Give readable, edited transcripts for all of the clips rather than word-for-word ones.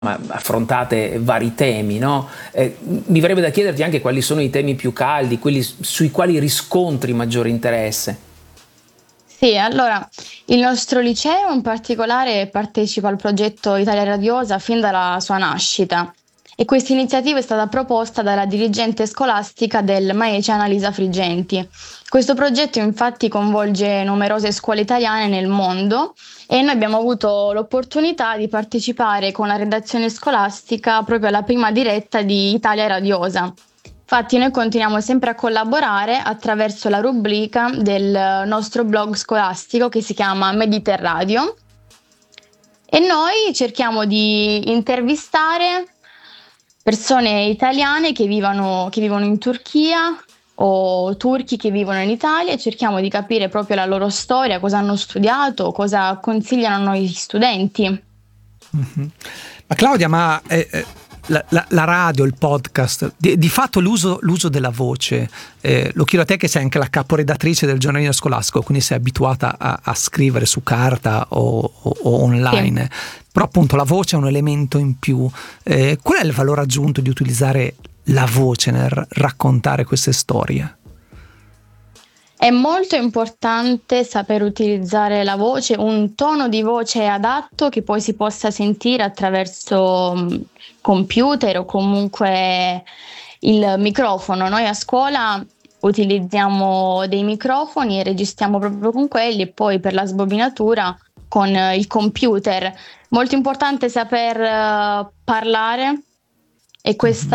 affrontate vari temi, no? Mi verrebbe da chiederti anche quali sono i temi più caldi, quelli sui quali riscontri maggiore interesse. Sì, allora, il nostro liceo in particolare partecipa al progetto Italia Radiosa fin dalla sua nascita e questa iniziativa è stata proposta dalla dirigente scolastica del MAECE Annalisa Frigenti. Questo progetto infatti coinvolge numerose scuole italiane nel mondo e noi abbiamo avuto l'opportunità di partecipare con la redazione scolastica proprio alla prima diretta di Italia Radiosa. Infatti noi continuiamo sempre a collaborare attraverso la rubrica del nostro blog scolastico che si chiama Mediterradio e noi cerchiamo di intervistare persone italiane che vivono in Turchia o turchi che vivono in Italia e cerchiamo di capire proprio la loro storia, cosa hanno studiato, cosa consigliano a noi studenti. Mm-hmm. Ma Claudia, la radio, il podcast, di fatto l'uso della voce, lo chiedo a te che sei anche la caporedattrice del giornalino scolastico, quindi sei abituata a scrivere su carta o online, sì. Però appunto la voce è un elemento in più. Qual è il valore aggiunto di utilizzare la voce nel raccontare queste storie? È molto importante saper utilizzare la voce, un tono di voce adatto che poi si possa sentire attraverso computer o comunque il microfono. Noi a scuola utilizziamo dei microfoni e registriamo proprio con quelli e poi per la sbobinatura con il computer. Molto importante saper parlare e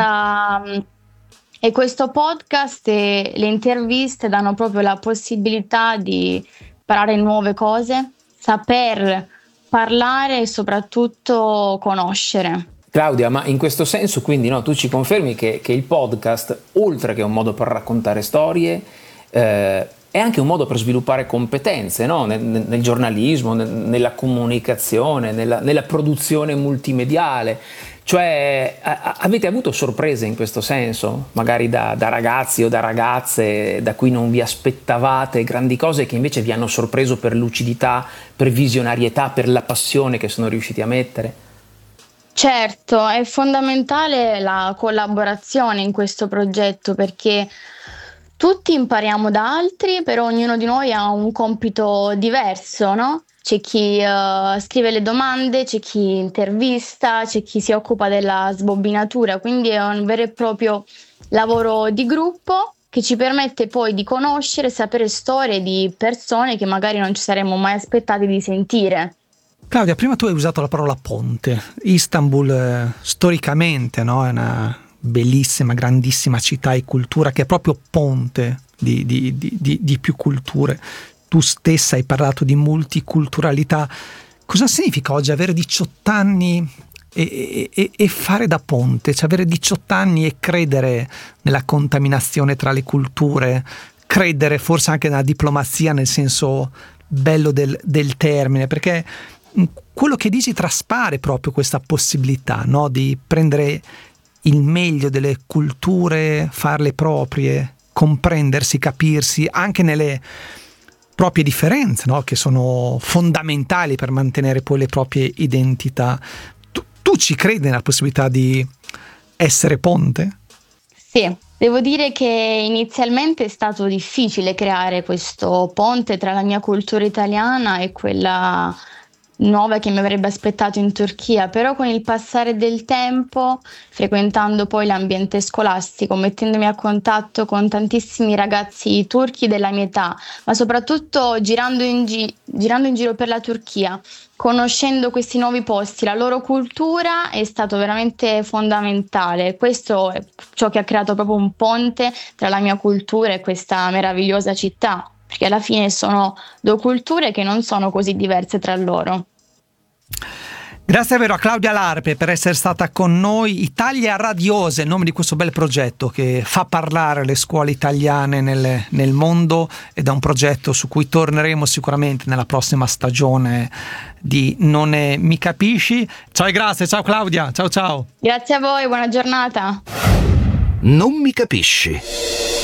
E questo podcast e le interviste danno proprio la possibilità di imparare nuove cose, saper parlare e soprattutto conoscere. Claudia, ma in questo senso quindi tu ci confermi che il podcast, oltre che un modo per raccontare storie, è anche un modo per sviluppare competenze, no? nel giornalismo, nella comunicazione, nella produzione multimediale. Cioè, avete avuto sorprese in questo senso? Magari da ragazzi o da ragazze da cui non vi aspettavate grandi cose che invece vi hanno sorpreso per lucidità, per visionarietà, per la passione che sono riusciti a mettere? Certo, è fondamentale la collaborazione in questo progetto perché tutti impariamo da altri, però ognuno di noi ha un compito diverso, no? C'è chi scrive le domande, c'è chi intervista, c'è chi si occupa della sbobinatura, quindi è un vero e proprio lavoro di gruppo che ci permette poi di conoscere e sapere storie di persone che magari non ci saremmo mai aspettati di sentire. Claudia, prima tu hai usato la parola ponte. Istanbul storicamente, no? È una bellissima, grandissima città e cultura che è proprio ponte di più culture. Tu stessa hai parlato di multiculturalità. Cosa significa oggi avere 18 anni e fare da ponte? Cioè avere 18 anni e credere nella contaminazione tra le culture, credere forse anche nella diplomazia nel senso bello del termine, perché quello che dici traspare proprio questa possibilità, no? Di prendere il meglio delle culture, farle proprie, comprendersi, capirsi anche nelle proprie differenze, no? Che sono fondamentali per mantenere poi le proprie identità. Tu ci credi nella possibilità di essere ponte? Sì, devo dire che inizialmente è stato difficile creare questo ponte tra la mia cultura italiana e quella nuova che mi avrebbe aspettato in Turchia, però con il passare del tempo, frequentando poi l'ambiente scolastico, mettendomi a contatto con tantissimi ragazzi turchi della mia età, ma soprattutto girando in giro per la Turchia, conoscendo questi nuovi posti, la loro cultura è stato veramente fondamentale. Questo è ciò che ha creato proprio un ponte tra la mia cultura e questa meravigliosa città, perché alla fine sono due culture che non sono così diverse tra loro. Grazie davvero a Claudia Larpe per essere stata con noi. Italia Radiosa è il nome di questo bel progetto che fa parlare le scuole italiane nel mondo ed è un progetto su cui torneremo sicuramente nella prossima stagione di Non mi capisci. Ciao e grazie, ciao Claudia, ciao ciao. Grazie a voi, buona giornata. Non mi capisci.